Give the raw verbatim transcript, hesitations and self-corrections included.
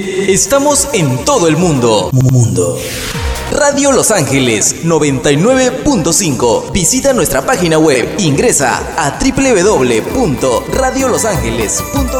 Estamos en todo el mundo. Mundo. Radio Los Ángeles noventa y nueve punto cinco. Visita nuestra página web. Ingresa a doble u doble u doble u punto radio los ángeles punto